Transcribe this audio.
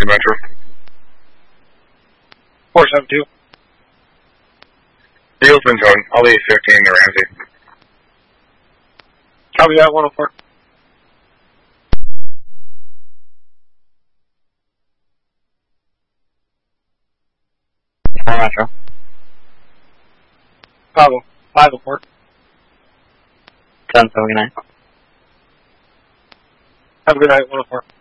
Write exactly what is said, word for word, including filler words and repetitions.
two Metro. four seven two. Eagles been towed. I'll leave fifteen to Ramsey. Copy that, one oh four. four Metro. Bravo, five oh four. seven seventy-nine. Have a good night, one oh four.